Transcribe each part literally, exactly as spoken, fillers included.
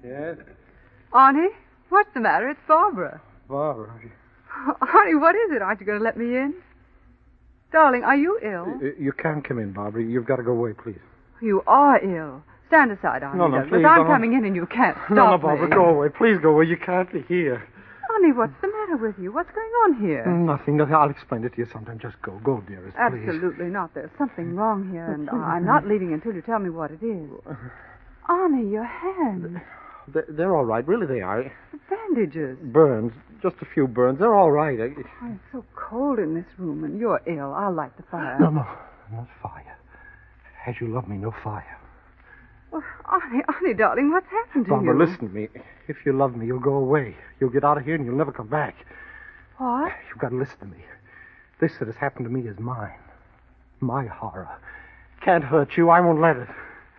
Yes? Arnie, what's the matter? It's Barbara. Barbara. Arnie, what is it? Aren't you going to let me in? Darling, are you ill? You, you can't come in, Barbara. You've got to go away, please. You are ill. Stand aside, Arnie. No, no, Douglas. please, I'm don't. coming in and you can't stop no, no, Barbara, me. go away. Please go away. You can't be here. Arnie, what's the matter with you? What's going on here? Nothing, nothing. I'll explain it to you sometime. Just go. Go, dearest, please. Absolutely not. There's something wrong here, and I'm not leaving until you tell me what it is. Arnie, your hands. They're, they're all right. Really, they are. The bandages. Burns. Just a few burns. They're all right. I... Oh, it's so cold in this room, and you're ill. I'll light the fire. No, no. Not fire. As you love me, no fire. Well, Arnie, Arnie, darling, what's happened to Barbara, you? listen to me. If you love me, you'll go away. You'll get out of here and you'll never come back. What? You've got to listen to me. This that has happened to me is mine. My horror. Can't hurt you. I won't let it.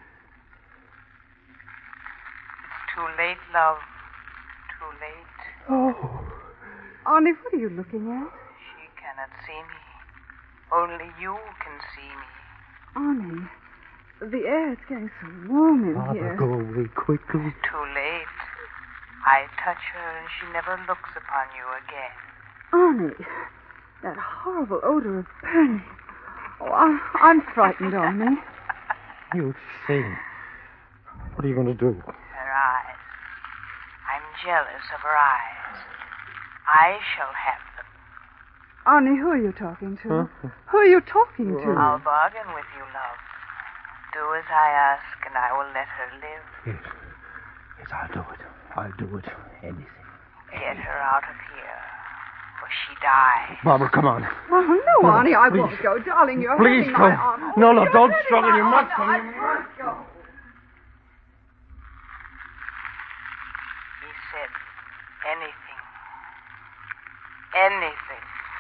It's too late, love. Too late. Oh. Arnie, what are you looking at? She cannot see me. Only you can see me. Arnie, the air is getting so warm in Barbara, here. go away quickly. Too late. I touch her and she never looks upon you again. Arnie, that horrible odor of burning. Oh, I, I'm frightened, Arnie. You thing. What are you going to do? Her eyes. I'm jealous of her eyes. I shall have them. Arnie, who are you talking to? Huh? Who are you talking to? I'll bargain with you, love. Do as I ask, and I will let her live. Yes. Yes, I'll do it. I'll do it. Anything. Get her out of here, for she dies. Barbara, come on. Oh, no, Arnie, I please. won't go. Darling, you're Please hurting come. my arm. Oh, No, no, you're don't hurting struggle. my You arm. must No, come. I You must go. He said anything. Anything.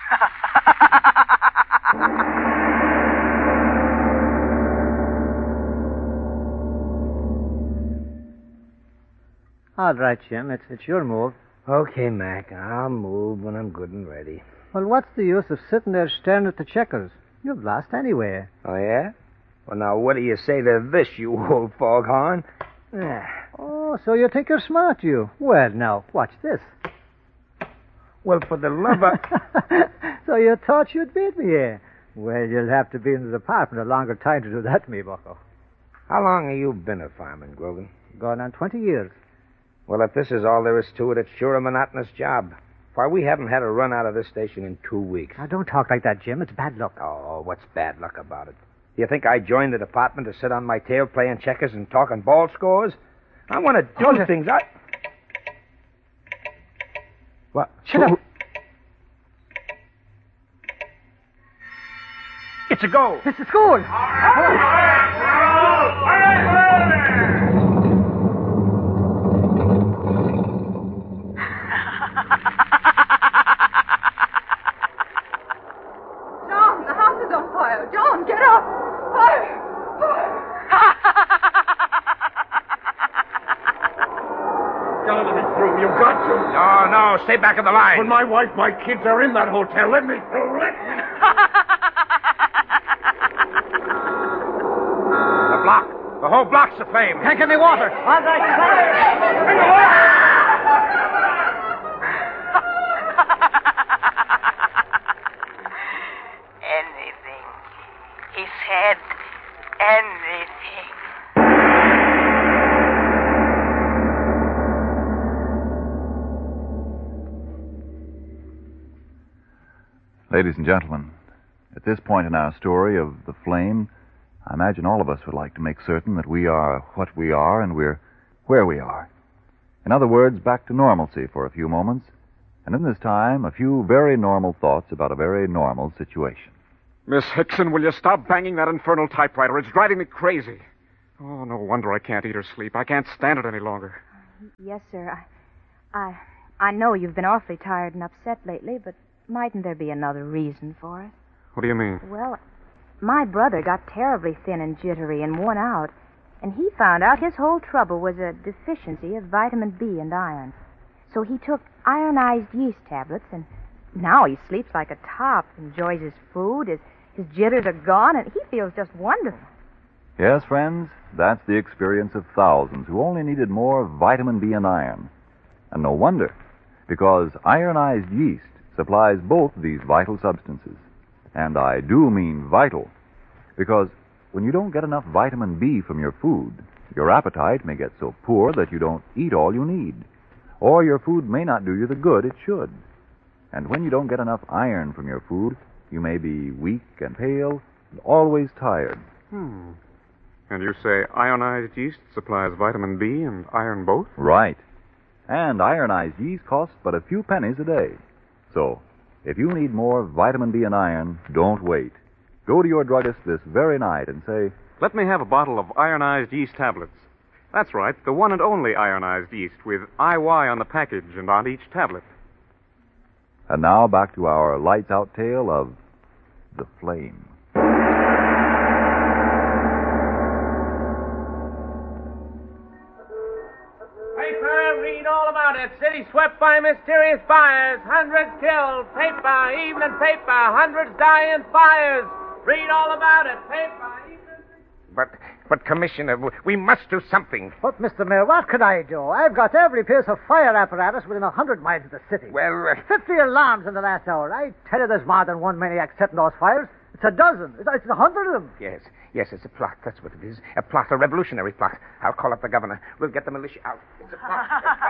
All right, Jim. It's, it's your move. Okay, Mac. I'll move when I'm good and ready. Well, what's the use of sitting there staring at the checkers? You've lost anyway. Oh, yeah? Well, now, what do you say to this, you old foghorn? Ah. Oh, so you think you're smart, you? Well, now, watch this. Well, for the love of... So you thought you'd beat me, eh? Well, you'll have to be in the department a longer time to do that, me bucko. How long have you been a fireman, Grogan? Going on twenty years. Well, if this is all there is to it, it's sure a monotonous job. Why, we haven't had a run out of this station in two weeks. Now, don't talk like that, Jim. It's bad luck. Oh, what's bad luck about it? Do you think I joined the department to sit on my tail playing checkers and talking ball scores? I want to do Hold it. things. I... What? Shut up. It's a go. It's the school. John, the house is on fire. John, get up. Fire. Get out of this room. You've got to. No, no, stay back of the line. When my wife, my kids are in that hotel, let me through. Let me. The block. The whole block's aflame. Can't get me water. All Anything. He said anything. Ladies and gentlemen, at this point in our story of the flame, I imagine all of us would like to make certain that we are what we are and we're where we are. In other words, back to normalcy for a few moments, and in this time, a few very normal thoughts about a very normal situation. Miss Hickson, will you stop banging that infernal typewriter? It's driving me crazy. Oh, no wonder I can't eat or sleep. I can't stand it any longer. Yes, sir. I, I, I know you've been awfully tired and upset lately, but mightn't there be another reason for it? What do you mean? Well, my brother got terribly thin and jittery and worn out, and he found out his whole trouble was a deficiency of vitamin B and iron. So he took ironized yeast tablets, and now he sleeps like a top, enjoys his food, his, his jitters are gone, and he feels just wonderful. Yes, friends, that's the experience of thousands who only needed more vitamin B and iron. And no wonder, because ironized yeast supplies both these vital substances. And I do mean vital, because when you don't get enough vitamin B from your food, your appetite may get so poor that you don't eat all you need, or your food may not do you the good it should. And when you don't get enough iron from your food, you may be weak and pale and always tired. Hmm. And you say ionized yeast supplies vitamin B and iron both? Right. And ironized yeast costs but a few pennies a day. So, if you need more vitamin B and iron, don't wait. Go to your druggist this very night and say, "Let me have a bottle of ironized yeast tablets." That's right, the one and only ironized yeast with I Y on the package and on each tablet. And now back to our lights out tale of The Flame. Paper, read all about it. City swept by mysterious fires. Hundreds killed. Paper, evening paper. Hundreds die in fires. Read all about it. Paper, evening... But, but, Commissioner, we must do something. But, Mister Mayor, what can I do? I've got every piece of fire apparatus within a hundred miles of the city. Well, uh... Fifty alarms in the last hour. I tell you, there's more than one maniac setting those fires. It's a dozen. It's, it's a hundred of them. Yes, yes, it's a plot. That's what it is. A plot, a revolutionary plot. I'll call up the governor. We'll get the militia out. It's a plot.